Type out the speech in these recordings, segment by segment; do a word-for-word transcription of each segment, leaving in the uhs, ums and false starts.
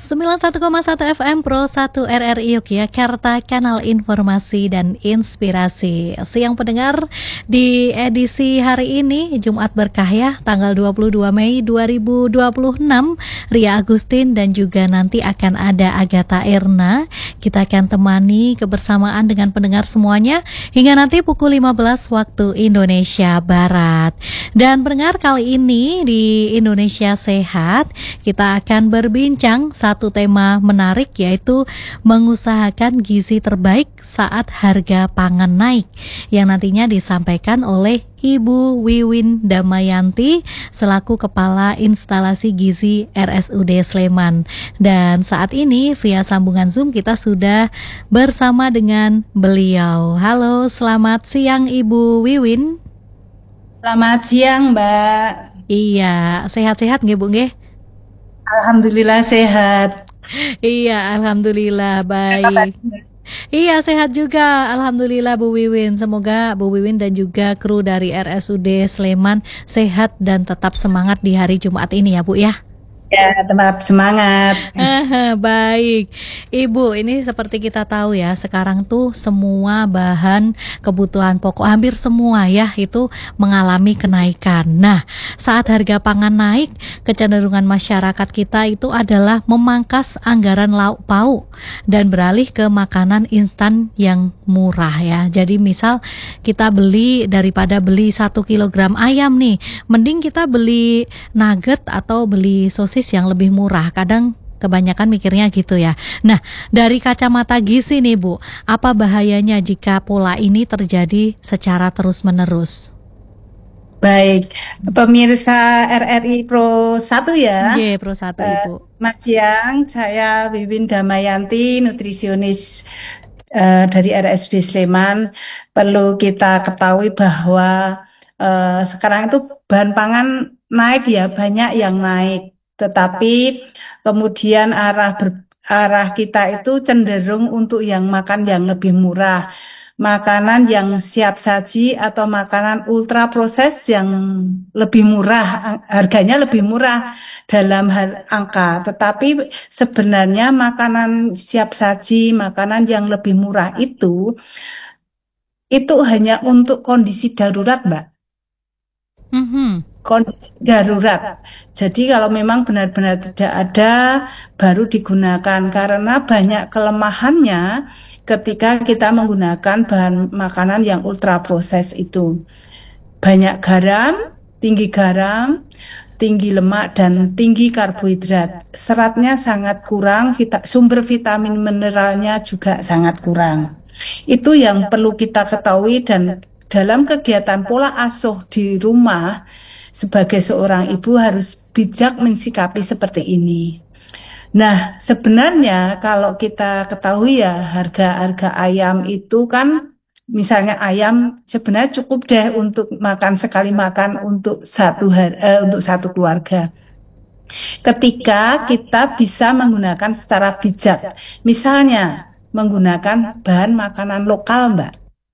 sembilan puluh satu koma satu F M Pro satu R R I Yogyakarta, kanal informasi dan inspirasi. Siang pendengar, di edisi hari ini Jumat berkah ya, tanggal dua puluh dua Mei dua ribu dua puluh enam, Ria Agustin dan juga nanti akan ada Agatha Erna. Kita akan temani kebersamaan dengan pendengar semuanya hingga nanti pukul lima belas waktu Indonesia Barat. Dan pendengar, kali ini di Indonesia Sehat kita akan berbincang satu tema menarik, yaitu mengusahakan gizi terbaik saat harga pangan naik, yang nantinya disampaikan oleh Ibu Wiwin Damayanti selaku Kepala Instalasi Gizi R S U D Sleman. Dan saat ini via sambungan Zoom kita sudah bersama dengan beliau. Halo, selamat siang Ibu Wiwin. Selamat siang Mbak. Iya, sehat-sehat nggih Bu nggih? Alhamdulillah sehat. Iya, alhamdulillah baik. Iya, sehat juga, alhamdulillah Bu Wiwin. Semoga Bu Wiwin dan juga kru dari R S U D Sleman sehat dan tetap semangat di hari Jumat ini ya Bu ya. Ya, tetap semangat. Baik, Ibu, ini seperti kita tahu ya, sekarang tuh semua bahan kebutuhan pokok, hampir semua ya, itu mengalami kenaikan. Nah, saat harga pangan naik, kecenderungan masyarakat kita itu adalah memangkas anggaran lauk pauk dan beralih ke makanan instan yang murah ya. Jadi misal kita beli, daripada beli satu kilogram ayam nih, mending kita beli nugget atau beli sosis yang lebih murah. Kadang kebanyakan mikirnya gitu ya. Nah, dari kacamata gizi nih Bu, apa bahayanya jika pola ini terjadi secara terus-menerus? Baik, pemirsa R R I Pro satu ya. Iya, Pro satu uh, Ibu. Mas siang, saya Wiwin Damayanti, nutrisionis uh, dari R S U D Sleman. Perlu kita ketahui bahwa uh, sekarang itu bahan pangan naik ya, banyak yang naik. Tetapi kemudian arah ber, arah kita itu cenderung untuk yang makan yang lebih murah, makanan yang siap saji atau makanan ultra proses yang lebih murah, harganya lebih murah dalam hal angka. Tetapi sebenarnya makanan siap saji, makanan yang lebih murah itu itu hanya untuk kondisi darurat, Mbak. Mm-hmm. Kondisi darurat. Jadi kalau memang benar-benar tidak ada, baru digunakan, karena banyak kelemahannya ketika kita menggunakan bahan makanan yang ultra proses itu. Banyak garam, tinggi garam, tinggi lemak, dan tinggi karbohidrat. Seratnya sangat kurang, vita, sumber vitamin mineralnya juga sangat kurang. Itu yang perlu kita ketahui, dan dalam kegiatan pola asuh di rumah, sebagai seorang ibu harus bijak mensikapi seperti ini. Nah, sebenarnya kalau kita ketahui ya, harga-harga ayam itu kan, misalnya ayam sebenarnya cukup deh untuk makan sekali makan untuk satu hari, eh, untuk satu keluarga. Ketika kita bisa menggunakan secara bijak, misalnya menggunakan bahan makanan lokal, Mbak.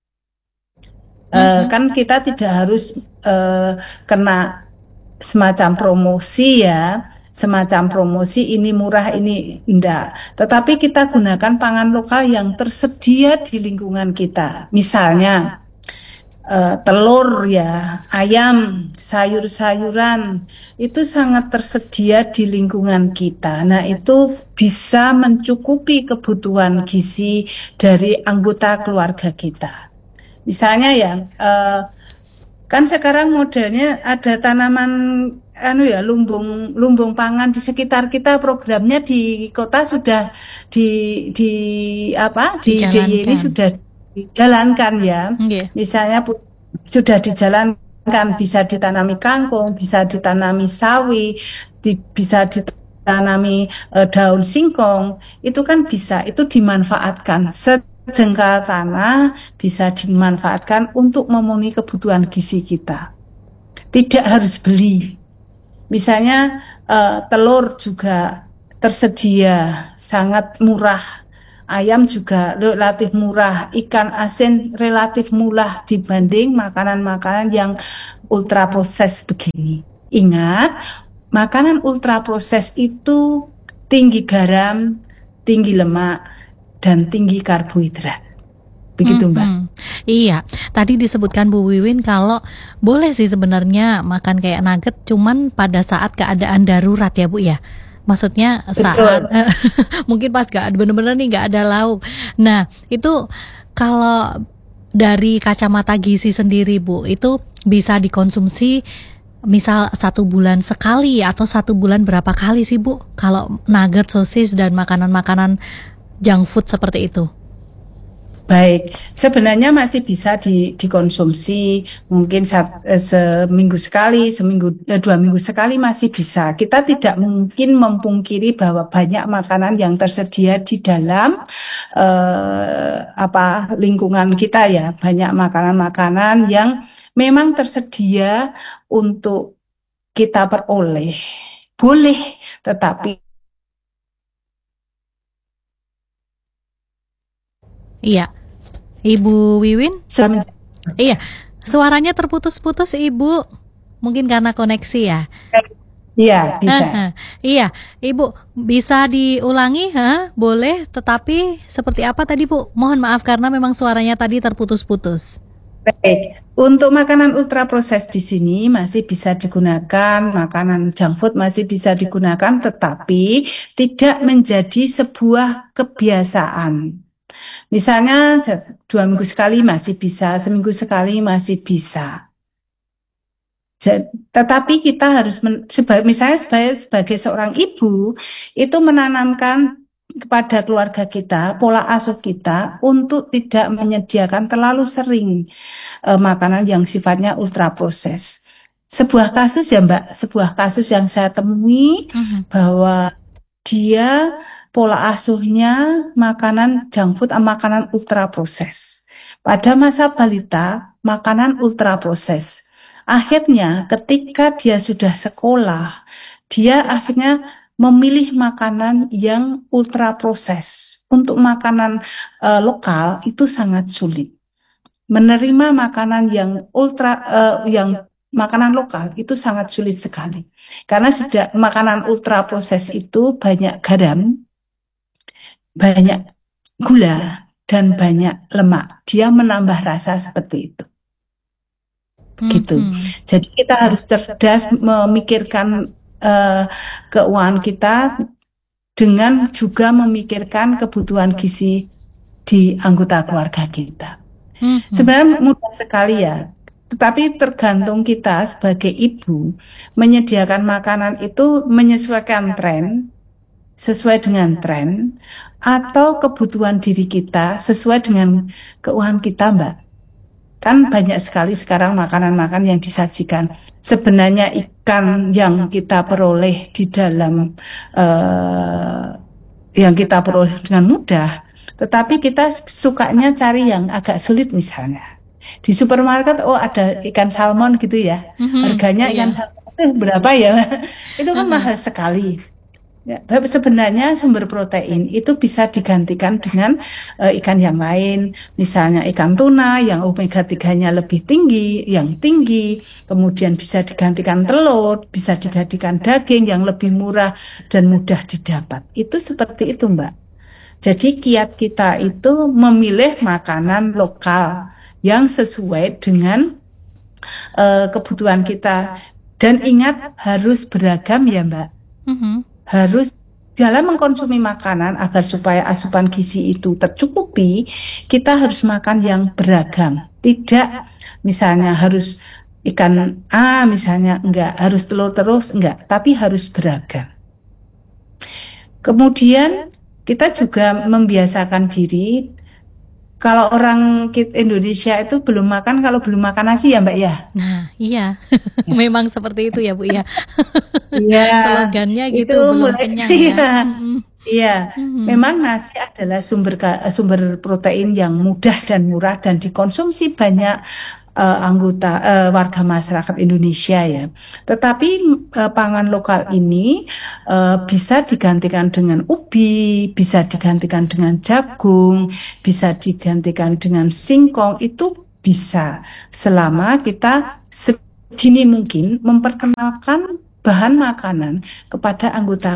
Uh, kan kita tidak harus uh, kena semacam promosi ya, semacam promosi ini murah ini enggak, tetapi kita gunakan pangan lokal yang tersedia di lingkungan kita. Misalnya uh, telur ya, ayam, sayur-sayuran itu sangat tersedia di lingkungan kita. Nah, itu bisa mencukupi kebutuhan gizi dari anggota keluarga kita. Misalnya ya, uh, kan sekarang modelnya ada tanaman anu ya, lumbung lumbung pangan di sekitar kita. Programnya di kota sudah di di apa di D I Y ini sudah dijalankan ya. Yeah. Misalnya sudah dijalankan, bisa ditanami kangkung, bisa ditanami sawi, di, bisa ditanami uh, daun singkong. Itu kan bisa, itu dimanfaatkan. Jengkal tanah bisa dimanfaatkan untuk memenuhi kebutuhan gizi kita. Tidak harus beli. Misalnya uh, telur juga tersedia, sangat murah. Ayam juga relatif murah. Ikan asin relatif murah dibanding makanan-makanan yang ultra proses begini. Ingat, makanan ultra proses itu tinggi garam, tinggi lemak, dan tinggi karbohidrat. Begitu, Mbak. Hmm, iya, tadi disebutkan Bu Wiwin kalau boleh sih sebenarnya makan kayak nugget cuman pada saat keadaan darurat ya Bu ya. Maksudnya saat Betul. mungkin pas gak bener-bener nih gak ada lauk. Nah itu kalau dari kacamata gizi sendiri Bu, itu bisa dikonsumsi misal satu bulan sekali atau satu bulan berapa kali sih Bu? Kalau nugget, sosis dan makanan-makanan junk food seperti itu. Baik, sebenarnya masih bisa di, dikonsumsi mungkin sat, eh, seminggu sekali, seminggu eh, dua minggu sekali masih bisa. Kita tidak mungkin memungkiri bahwa banyak makanan yang tersedia di dalam eh, apa lingkungan kita ya, banyak makanan-makanan yang memang tersedia untuk kita peroleh. Boleh, tetapi Iya, Ibu Wiwin? semenjak Iya, suaranya terputus-putus Ibu. Mungkin karena koneksi ya. Iya, bisa. Haha, iya, Ibu bisa diulangi, ha? Boleh, tetapi seperti apa tadi Bu? Mohon maaf karena memang suaranya tadi terputus-putus. Baik, untuk makanan ultra proses di sini masih bisa digunakan, makanan junk food masih bisa digunakan, tetapi tidak menjadi sebuah kebiasaan. Misalnya dua minggu sekali masih bisa, seminggu sekali masih bisa. Ja- Tetapi kita harus, men- seba- misalnya sebagai, sebagai seorang ibu, itu menanamkan kepada keluarga kita, pola asuh kita untuk tidak menyediakan terlalu sering eh, makanan yang sifatnya ultra proses. Sebuah kasus ya Mbak, sebuah kasus yang saya temui Mhm. bahwa dia pola asuhnya makanan junk food, makanan ultra proses. Pada masa balita, makanan ultra proses. Akhirnya ketika dia sudah sekolah, dia akhirnya memilih makanan yang ultra proses. Untuk makanan eh, lokal itu sangat sulit. Menerima makanan yang ultra eh, yang makanan lokal itu sangat sulit sekali. Karena sudah makanan ultra proses itu banyak garam, banyak gula, dan banyak lemak. Dia menambah rasa seperti itu. Gitu. Mhm. Jadi kita harus cerdas memikirkan eh, keuangan kita dengan juga memikirkan kebutuhan gizi di anggota keluarga kita. Mhm. Sebenarnya mudah sekali ya, tetapi tergantung kita sebagai ibu menyediakan makanan itu menyesuaikan tren, sesuai dengan tren, atau kebutuhan diri kita sesuai dengan keuangan kita, Mbak. Kan banyak sekali sekarang makanan-makanan yang disajikan. Sebenarnya ikan yang kita peroleh di dalam eh, yang kita peroleh dengan mudah, tetapi kita sukanya cari yang agak sulit misalnya. Di supermarket, oh ada ikan salmon gitu ya, Mhm. harganya ikan Iya. salmon itu berapa ya? Itu kan Heeh. mahal sekali. Ya, tapi sebenarnya sumber protein itu bisa digantikan dengan eh, ikan yang lain, misalnya ikan tuna yang omega tiga-nya lebih tinggi, yang tinggi, kemudian bisa digantikan telur, bisa digantikan daging yang lebih murah dan mudah didapat. Itu seperti itu, Mbak. Jadi kiat kita itu memilih makanan lokal yang sesuai dengan eh, kebutuhan kita. Dan ingat harus beragam ya, Mbak. Mhm. Harus dalam mengkonsumsi makanan agar supaya asupan gizi itu tercukupi, kita harus makan yang beragam. Tidak misalnya harus ikan A misalnya enggak, harus telur terus enggak, tapi harus beragam. Kemudian kita juga membiasakan diri kalau orang kit- Indonesia itu belum makan kalau belum makan nasi ya Mbak ya. Nah, iya. Ya. Memang seperti itu ya Bu ya. Iya, Slogannya itu gitu, belum mulai kenyang iya. ya. Mhm. Iya, Mhm. memang nasi adalah sumber ka- sumber protein yang mudah dan murah dan dikonsumsi banyak eh, anggota eh, warga masyarakat Indonesia ya. Tetapi eh, pangan lokal ini eh, bisa digantikan dengan ubi, bisa digantikan dengan jagung, bisa digantikan dengan singkong, itu bisa selama kita sedini mungkin memperkenalkan bahan makanan kepada anggota keluarga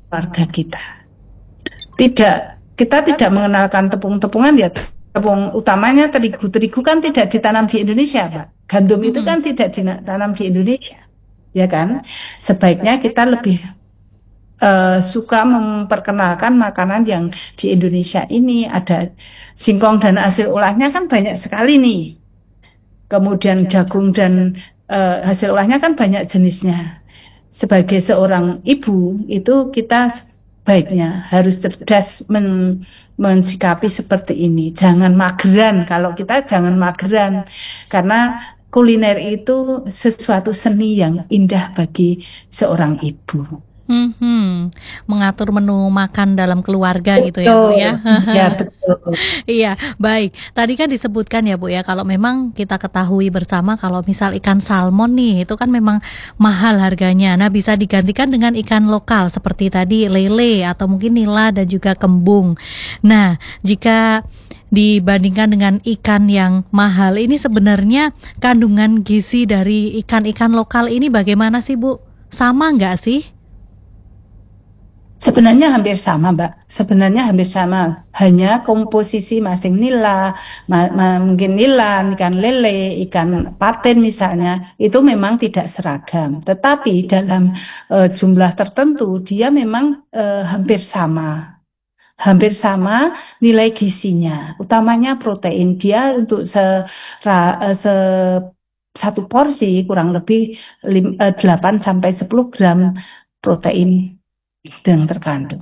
keluarga kita. Tidak, kita tidak mengenalkan tepung-tepungan ya. Tepung utamanya terigu. Terigu kan tidak ditanam di Indonesia, Pak. Gandum itu kan tidak ditanam di Indonesia, ya kan? Sebaiknya kita lebih uh, suka memperkenalkan makanan yang di Indonesia ini. Ada singkong dan hasil olahnya kan banyak sekali nih. Kemudian jagung dan uh, hasil olahnya kan banyak jenisnya. Sebagai seorang ibu itu kita baiknya harus cerdas men mensikapi seperti ini. Jangan mageran, kalau kita jangan mageran, karena kuliner itu sesuatu seni yang indah bagi seorang ibu. Hmm, mengatur menu makan dalam keluarga gitu ya Bu ya. Iya betul. Iya, baik. Tadi kan disebutkan ya Bu ya, kalau memang kita ketahui bersama kalau misal ikan salmon nih, itu kan memang mahal harganya. Nah, bisa digantikan dengan ikan lokal seperti tadi lele atau mungkin nila dan juga kembung. Nah, jika dibandingkan dengan ikan yang mahal, ini sebenarnya kandungan gizi dari ikan-ikan lokal ini bagaimana sih Bu? Sama nggak sih? Sebenarnya hampir sama, Mbak. Sebenarnya hampir sama. Hanya komposisi masing nila, ma- ma- mungkin nila, ikan lele, ikan patin misalnya, itu memang tidak seragam. Tetapi dalam uh, jumlah tertentu, dia memang uh, hampir sama. Hampir sama nilai gizinya. Utamanya protein. Dia untuk se, ra- uh, se satu porsi kurang lebih lim, uh, delapan sampai sepuluh gram protein yang terkandung.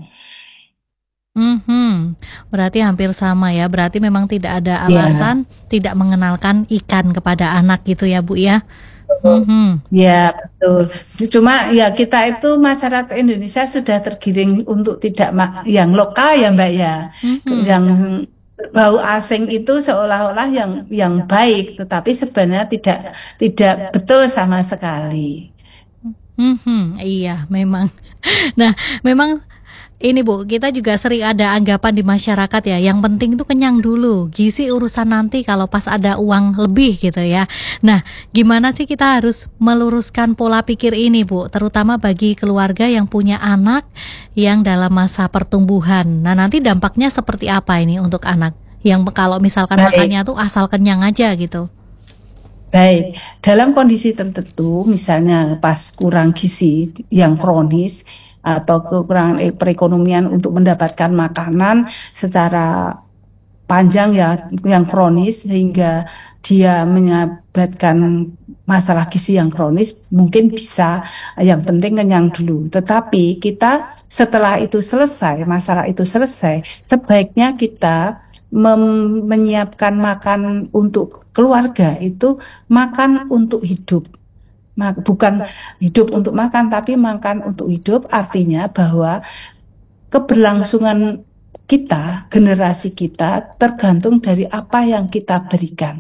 Hmm, berarti hampir sama ya. Berarti memang tidak ada Ya, alasan tidak mengenalkan ikan kepada anak gitu ya Bu ya. Hmm, ya betul. Cuma ya kita itu masyarakat Indonesia sudah tergiring untuk tidak ma- yang lokal ya Mbak ya. hmm, Yang bau asing itu seolah-olah yang yang baik, tetapi sebenarnya tidak tidak betul sama sekali. hmm, iya memang. Nah, memang ini Bu, kita juga sering ada anggapan di masyarakat ya, yang penting itu kenyang dulu, gizi urusan nanti kalau pas ada uang lebih gitu ya. Nah, gimana sih kita harus meluruskan pola pikir ini Bu, terutama bagi keluarga yang punya anak yang dalam masa pertumbuhan. Nah, nanti dampaknya seperti apa ini untuk anak yang kalau misalkan Baik, makannya tuh asal kenyang aja gitu. baik. Dalam kondisi tertentu, misalnya pas kurang gizi yang kronis atau kekurangan eh, perekonomian untuk mendapatkan makanan secara panjang ya yang kronis sehingga dia menyebabkan masalah gizi yang kronis mungkin bisa yang penting kenyang dulu. Tetapi kita setelah itu selesai, masalah itu selesai, sebaiknya kita mem- menyiapkan makan untuk keluarga itu makan untuk hidup. Ma- Bukan hidup untuk makan, tapi makan untuk hidup artinya bahwa keberlangsungan kita, generasi kita, tergantung dari apa yang kita berikan.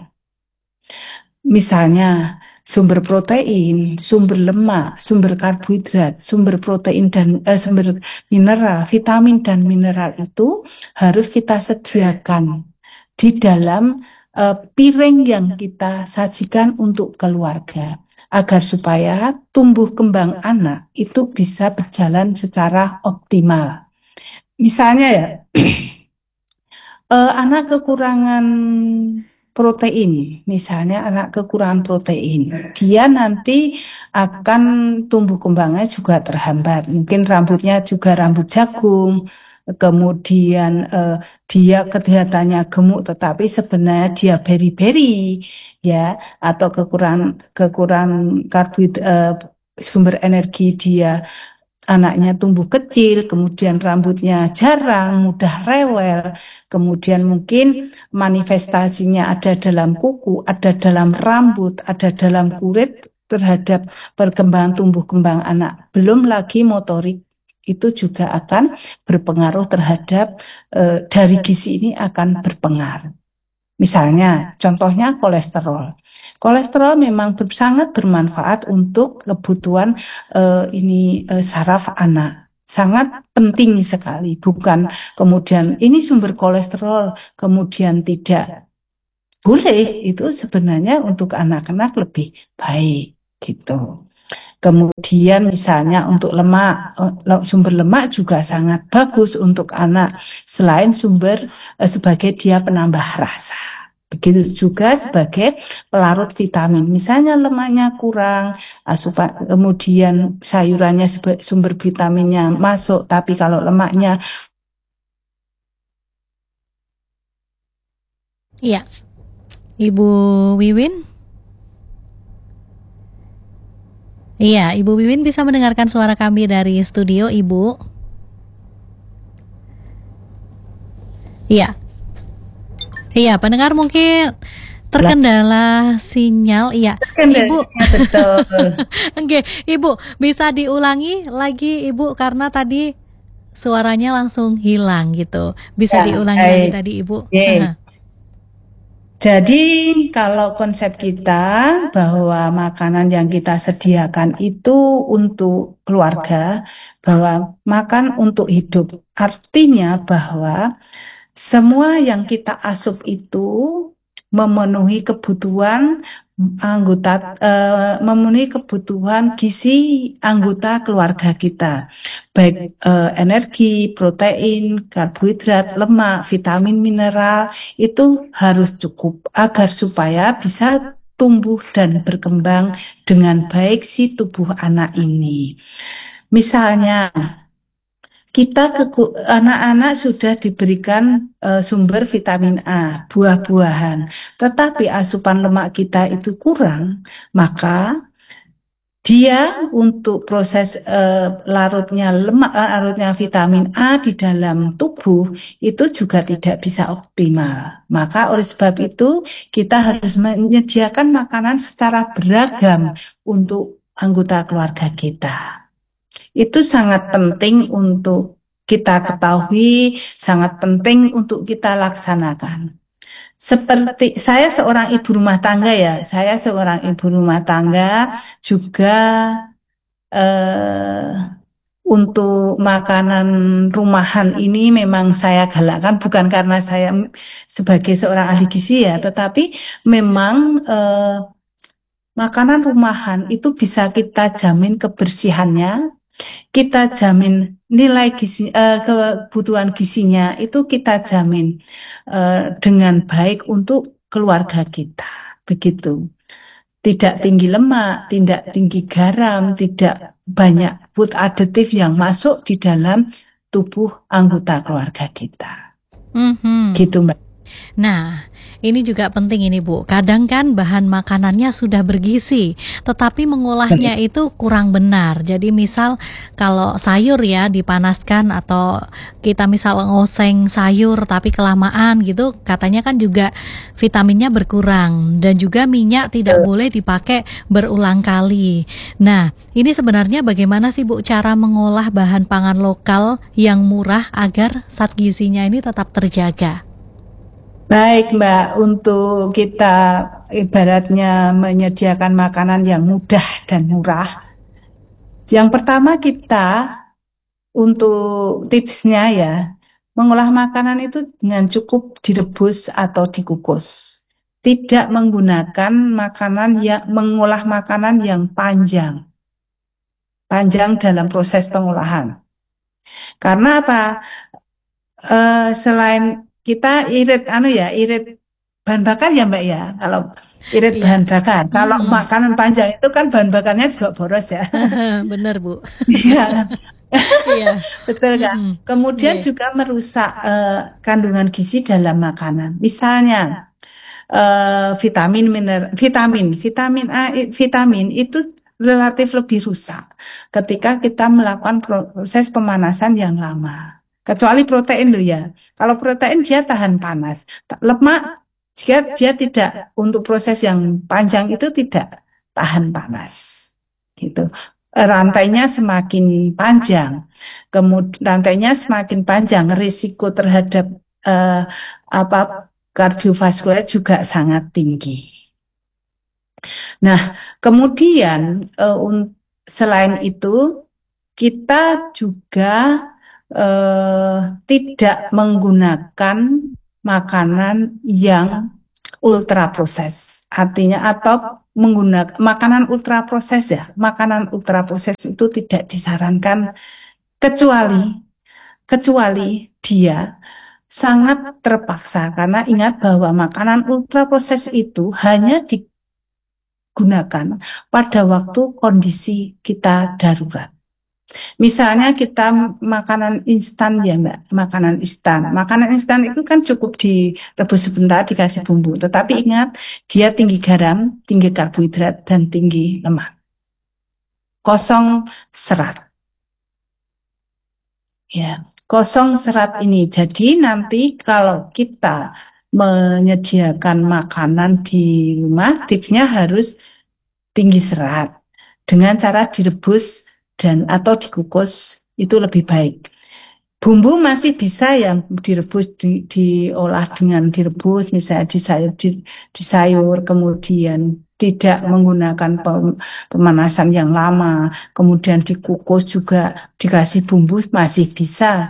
Misalnya, sumber protein, sumber lemak, sumber karbohidrat, sumber protein dan eh, sumber mineral, vitamin dan mineral itu harus kita sediakan di dalam eh, piring yang kita sajikan untuk keluarga agar supaya tumbuh kembang anak itu bisa berjalan secara optimal. Misalnya ya, eh, anak kekurangan protein, misalnya anak kekurangan protein, dia nanti akan tumbuh kembangnya juga terhambat. Mungkin rambutnya juga rambut jagung, kemudian eh, dia kelihatannya gemuk, tetapi sebenarnya dia beri-beri, ya, atau kekurangan kekurangan karbohidrat, sumber energi dia anaknya tumbuh kecil, kemudian rambutnya jarang, mudah rewel, kemudian mungkin manifestasinya ada dalam kuku, ada dalam rambut, ada dalam kulit terhadap perkembangan tumbuh kembang anak. Belum lagi motorik itu juga akan berpengaruh terhadap eh, dari gizi ini akan berpengaruh. Misalnya, contohnya kolesterol. Kolesterol memang ber- sangat bermanfaat untuk kebutuhan eh, ini eh, saraf anak. Sangat penting sekali, bukan kemudian ini sumber kolesterol, kemudian tidak boleh. Itu sebenarnya untuk anak-anak lebih baik gitu. Kemudian misalnya untuk lemak, eh, sumber lemak juga sangat bagus untuk anak selain sumber eh, sebagai dia penambah rasa. Begitu juga sebagai pelarut vitamin. Misalnya lemaknya kurang, asupan, kemudian sayurannya sumber vitaminnya masuk, tapi kalau lemaknya. Iya, Ibu Wiwin. Iya, Ibu Wiwin bisa mendengarkan suara kami dari studio, Ibu. Iya. Iya, pendengar mungkin terkendala sinyal. Iya, Ibu. Betul. Oke, Ibu bisa diulangi lagi, Ibu, karena tadi suaranya langsung hilang gitu. Bisa Ya, diulangi baik. lagi tadi, Ibu. Oke. Jadi kalau konsep kita bahwa makanan yang kita sediakan itu untuk keluarga, bahwa makan untuk hidup, artinya bahwa semua yang kita asup itu memenuhi kebutuhan anggota, eh, memenuhi kebutuhan gizi anggota keluarga kita, baik eh, energi, protein, karbohidrat, lemak, vitamin, mineral itu harus cukup agar supaya bisa tumbuh dan berkembang dengan baik si tubuh anak ini. Misalnya, kita ke anak-anak sudah diberikan uh, sumber vitamin A, buah-buahan, tetapi asupan lemak kita itu kurang, maka dia untuk proses uh, larutnya lemak, uh, larutnya vitamin A di dalam tubuh itu juga tidak bisa optimal. Maka oleh sebab itu kita harus menyediakan makanan secara beragam untuk anggota keluarga kita. Itu sangat penting untuk kita ketahui, sangat penting untuk kita laksanakan. Seperti saya seorang ibu rumah tangga ya, saya seorang ibu rumah tangga juga eh, untuk makanan rumahan ini memang saya galakkan bukan karena saya sebagai seorang ahli gizi ya, tetapi memang eh, makanan rumahan itu bisa kita jamin kebersihannya, kita jamin nilai gizi, eh, kebutuhan gizinya itu kita jamin eh, dengan baik untuk keluarga kita. Begitu. Tidak tinggi lemak, tidak tinggi garam, tidak banyak food aditif yang masuk di dalam tubuh anggota keluarga kita. Mm-hmm. Gitu, Mbak. Nah, ini juga penting ini Bu. Kadang kan bahan makanannya sudah bergizi, tetapi mengolahnya itu kurang benar. Jadi misal kalau sayur ya dipanaskan atau kita misal ngoseng sayur tapi kelamaan gitu, katanya kan juga vitaminnya berkurang dan juga minyak tidak boleh dipakai berulang kali. Nah, ini sebenarnya bagaimana sih Bu cara mengolah bahan pangan lokal yang murah agar zat gizinya ini tetap terjaga? Baik Mbak, untuk kita ibaratnya menyediakan makanan yang mudah dan murah. Yang pertama kita untuk tipsnya ya, mengolah makanan itu dengan cukup direbus atau dikukus. Tidak menggunakan makanan yang mengolah makanan yang panjang. Panjang dalam proses pengolahan. Karena apa? Uh, selain kita irit anu ya, irit bahan bakar ya Mbak ya. Kalau irit Iya. bahan bakar, kalau Hmm. makanan panjang itu kan bahan bakarnya juga boros ya. Bener Bu. Iya. Iya. Betul Kak. Mm-mm. Kemudian Yeah. juga merusak uh, kandungan gizi dalam makanan. Misalnya uh, vitamin mineral, vitamin, vitamin A, vitamin itu relatif lebih rusak ketika kita melakukan proses pemanasan yang lama. Kecuali protein loh ya. Kalau protein dia tahan panas. Lemak jika dia tidak untuk proses yang panjang itu tidak tahan panas. Gitu. Rantainya semakin panjang. Kemudian rantainya semakin panjang, risiko terhadap eh, apa kardiovaskuler juga sangat tinggi. Nah, kemudian eh, selain itu kita juga eh, tidak menggunakan makanan yang ultra proses. Artinya atau menggunakan makanan ultra proses ya. Makanan ultra proses itu tidak disarankan kecuali kecuali dia sangat terpaksa, karena ingat bahwa makanan ultra proses itu hanya digunakan pada waktu kondisi kita darurat. Misalnya kita makanan instan ya Mbak, makanan instan. Makanan instan itu kan cukup direbus sebentar, dikasih bumbu. Tetapi ingat, dia tinggi garam, tinggi karbohidrat, dan tinggi lemak. Kosong serat. Ya, kosong serat ini. Jadi nanti kalau kita menyediakan makanan di rumah, tipsnya harus tinggi serat. Dengan cara direbus dan atau dikukus itu lebih baik. Bumbu masih bisa yang direbus, di, diolah dengan direbus, misalnya di sayur, di, di sayur, kemudian tidak menggunakan pemanasan yang lama, kemudian dikukus juga dikasih bumbu masih bisa,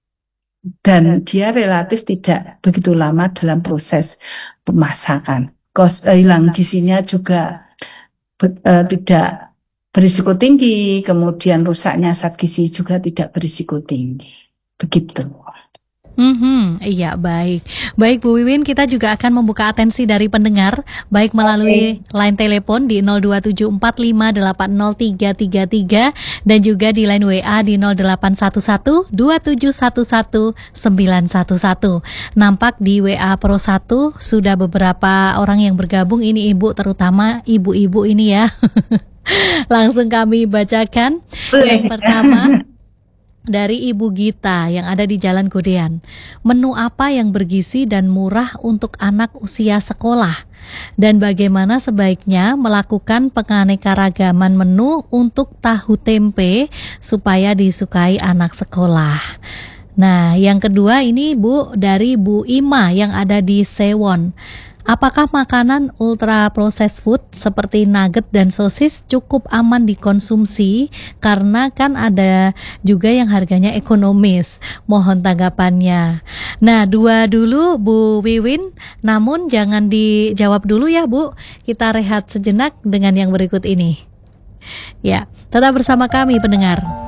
dan dia relatif tidak begitu lama dalam proses pemasakan. Kos eh, hilang gizinya juga be, eh, tidak berisiko tinggi, kemudian rusaknya zat gizi juga tidak berisiko tinggi. Begitu. Hmm, iya baik. Baik Bu Wiwin, kita juga akan membuka atensi dari pendengar, baik melalui okay. line telepon di nol dua tujuh empat lima delapan nol tiga tiga tiga dan juga di line W A di nol delapan satu satu dua tujuh satu satu sembilan satu satu. Nampak di W A Pro satu sudah beberapa orang yang bergabung, ini Ibu, terutama ibu-ibu ini ya. Langsung kami bacakan. Yang pertama dari Ibu Gita yang ada di Jalan Godean. Menu apa yang bergizi dan murah untuk anak usia sekolah? Dan bagaimana sebaiknya melakukan penganekaragaman menu untuk tahu tempe supaya disukai anak sekolah? Nah, yang kedua ini Bu, dari Bu Ima yang ada di Sewon. Apakah makanan ultra processed food seperti nugget dan sosis cukup aman dikonsumsi? Karena kan ada juga yang harganya ekonomis. Mohon tanggapannya. Nah, dua dulu Bu Wiwin, namun jangan dijawab dulu ya Bu. Kita rehat sejenak dengan yang berikut ini. Ya, tetap bersama kami pendengar.